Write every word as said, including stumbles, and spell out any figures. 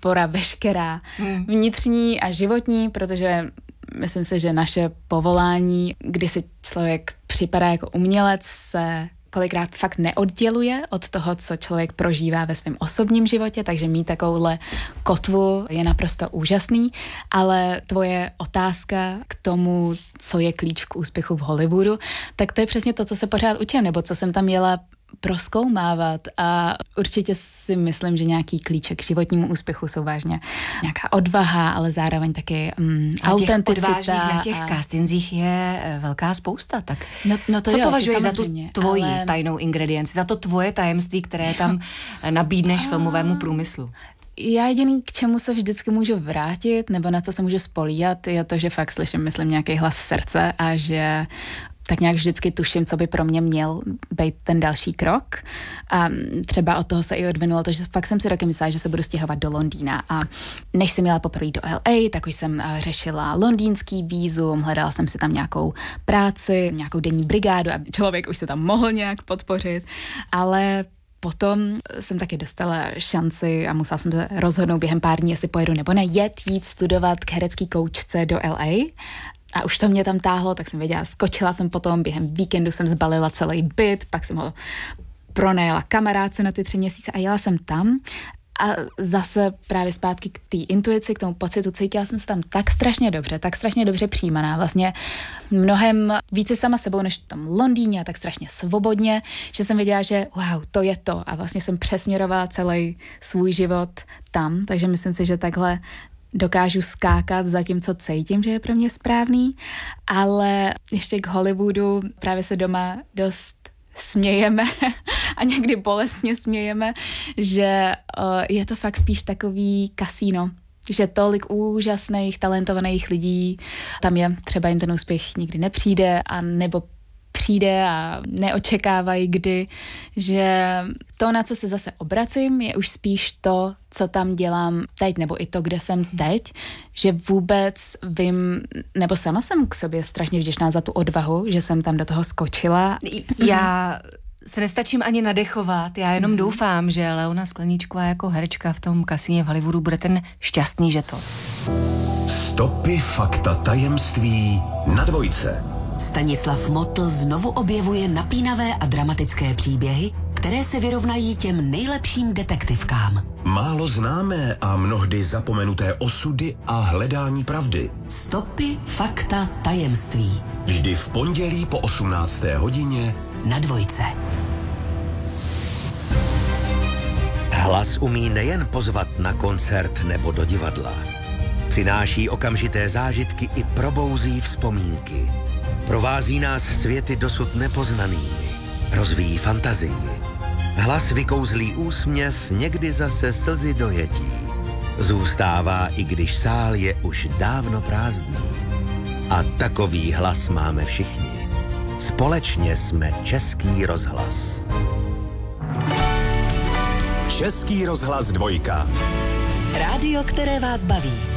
podpora veškerá, hmm. vnitřní a životní, protože myslím si, že naše povolání, kdy si člověk připadá jako umělec, se kolikrát fakt neodděluje od toho, co člověk prožívá ve svém osobním životě, takže mít takovouhle kotvu je naprosto úžasný, ale tvoje otázka k tomu, co je klíč k úspěchu v Hollywoodu, tak to je přesně to, co se pořád učím, nebo co jsem tam jela prozkoumávat a určitě si myslím, že nějaký klíček k životnímu úspěchu jsou vážně nějaká odvaha, ale zároveň taky um, autenticita. Na těch a... castingzích je velká spousta, tak no, no to co jo, považuješ za tu tvoji ale... tajnou ingredienci, za to tvoje tajemství, které tam nabídneš a... filmovému průmyslu? Já jediný, k čemu se vždycky můžu vrátit, nebo na co se můžu spolíhat, je to, že fakt slyším, myslím, nějaký hlas srdce a že tak nějak vždycky tuším, co by pro mě měl být ten další krok. A třeba od toho se i odvinulo to, že fakt jsem si roky myslela, že se budu stěhovat do Londýna. A než jsem jela poprvé do L A, tak už jsem řešila londýnský vízum, hledala jsem si tam nějakou práci, nějakou denní brigádu, aby člověk už se tam mohl nějak podpořit. Ale potom jsem taky dostala šanci a musela jsem se rozhodnout během pár dní, jestli pojedu nebo ne, jet jít studovat k herecký koučce do L A. A už to mě tam táhlo, tak jsem věděla, skočila jsem potom, během víkendu jsem zbalila celý byt, pak jsem ho pronajala kamarádce na ty tři měsíce a jela jsem tam. A zase právě zpátky k té intuici, k tomu pocitu, cítila jsem se tam tak strašně dobře, tak strašně dobře přijímaná, vlastně mnohem více sama sebou, než tam v Londýně a tak strašně svobodně, že jsem věděla, že wow, to je to a vlastně jsem přesměrovala celý svůj život tam, takže myslím si, že takhle dokážu skákat za tím, co cítím, že je pro mě správný, ale ještě k Hollywoodu právě se doma dost smějeme a někdy bolestně smějeme, že uh, je to fakt spíš takový kasíno, že tolik úžasných, talentovaných lidí, tam je třeba jim ten úspěch nikdy nepřijde a nebo přijde a neočekávají kdy, že to, na co se zase obracím, je už spíš to, co tam dělám teď, nebo i to, kde jsem teď, že vůbec vím, nebo sama jsem k sobě strašně vděčná za tu odvahu, že jsem tam do toho skočila. Já se nestačím ani nadechovat, já jenom mm. doufám, že Leona Skleníčková jako herečka v tom kasíně v Hollywoodu bude ten šťastný žeton. Stopy, fakta, tajemství na Dvojce. Stanislav Motl znovu objevuje napínavé a dramatické příběhy, které se vyrovnají těm nejlepším detektivkám. Málo známé a mnohdy zapomenuté osudy a hledání pravdy. Stopy, fakta, tajemství. Vždy v pondělí po osmnácté hodině na Dvojce. Hlas umí nejen pozvat na koncert nebo do divadla. Přináší okamžité zážitky i probouzí vzpomínky. Provází nás světy dosud nepoznanými. Rozvíjí fantazii. Hlas vykouzlí úsměv, někdy zase slzy dojetí. Zůstává, i když sál je už dávno prázdný. A takový hlas máme všichni. Společně jsme Český rozhlas. Český rozhlas Dvojka. Rádio, které vás baví.